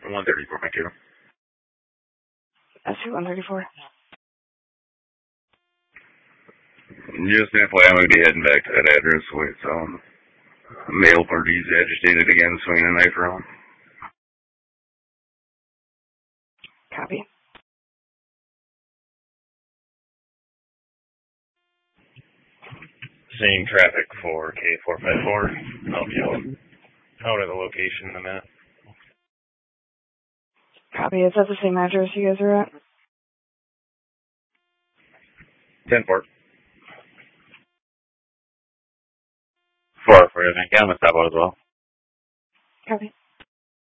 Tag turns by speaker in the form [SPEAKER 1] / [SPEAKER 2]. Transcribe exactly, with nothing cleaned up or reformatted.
[SPEAKER 1] one thirty-four, thank you.
[SPEAKER 2] S two one thirty-four.
[SPEAKER 1] Just F Y I, I'm going to be heading back to that address with um, male parties agitated again, swinging a knife around.
[SPEAKER 2] Copy.
[SPEAKER 3] Seeing traffic for K four five four. I'll be out, out of the location in a minute.
[SPEAKER 2] Copy. Is that the same address you guys are at?
[SPEAKER 1] ten four.
[SPEAKER 3] four for you, thank you. I'm going to stop out as well.
[SPEAKER 2] Copy.